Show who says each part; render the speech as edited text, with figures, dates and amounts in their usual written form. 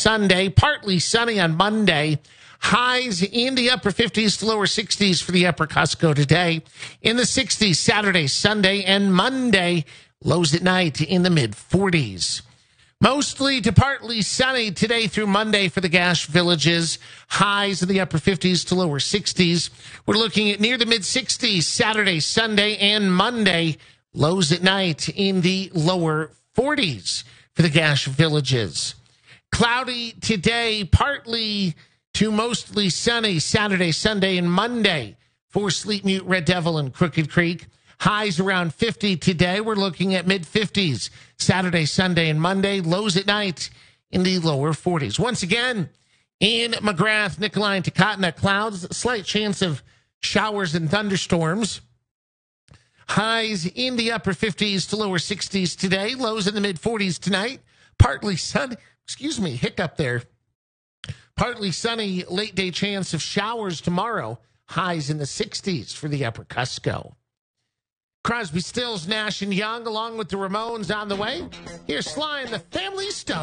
Speaker 1: Sunday. Partly sunny on Monday. Highs in the upper 50s to lower 60s for the upper Cusco today. In the 60s Saturday, Sunday, and Monday. Lows at night in the mid 40s. Mostly to partly sunny today through Monday for the Gash Villages. Highs in the upper 50s to lower 60s. We're looking at near the mid 60s Saturday, Sunday, and Monday. Lows at night in the lower 40s for the Gash Villages. Cloudy today, partly to mostly sunny Saturday, Sunday, and Monday for Sleep Mute, Red Devil, and Crooked Creek. Highs around 50 today. We're looking at mid-50s Saturday, Sunday, and Monday. Lows at night in the lower 40s. Once again, in McGrath, Nicolai, and Tecotna, clouds, slight chance of showers and thunderstorms. Highs in the upper 50s to lower 60s today. Lows in the mid-40s tonight. Partly sunny. Hiccup there. Partly sunny, late day chance of showers tomorrow. Highs in the 60s for the upper Cusco. Crosby, Stills, Nash & Young, along with the Ramones on the way. Here's Sly and the Family Stone.